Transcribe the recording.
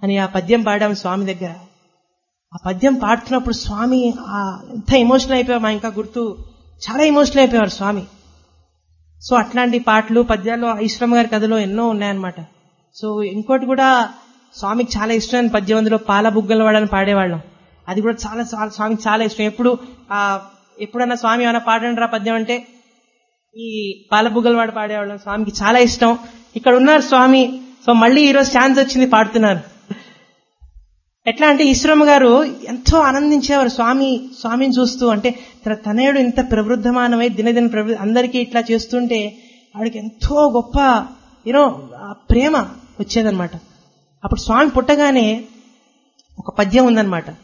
అని ఆ పద్యం పాడాము స్వామి దగ్గర. ఆ పద్యం పాడుతున్నప్పుడు స్వామి ఎంత ఎమోషనల్ అయిపోయారు, మా ఇంకా గుర్తు, చాలా ఎమోషనల్ అయిపోయారు స్వామి. సో అట్లాంటి పాటలు పద్యాలు ఈశ్వరమ్మ గారి కథలో ఎన్నో ఉన్నాయన్నమాట. సో ఇంకోటి కూడా స్వామికి చాలా ఇష్టమైన పద్యం, అందులో పాల బుగ్గల వాడని పాడేవాళ్ళం. అది కూడా చాలా స్వామికి చాలా ఇష్టం. ఎప్పుడన్నా స్వామి ఏమైనా పాడండి రా పద్యం అంటే ఈ పాల బుగ్గల వాడు పాడేవాళ్ళం. స్వామికి చాలా ఇష్టం. ఇక్కడ ఉన్నారు స్వామి. సో మళ్ళీ ఈరోజు ఛాన్స్ వచ్చింది, పాడుతున్నారు. ఎట్లా అంటే ఈశ్వరమ్మ గారు ఎంతో ఆనందించేవారు స్వామిని చూస్తూ. అంటే తనయుడు ఇంత ప్రవృద్ధమానమై దినదిన అందరికీ ఇట్లా చేస్తుంటే ఆవిడకి ఎంతో గొప్ప ప్రేమ వచ్చేదన్నమాట. అప్పుడు స్వామి పుట్టగానే ఒక పద్యం ఉందన్నమాట.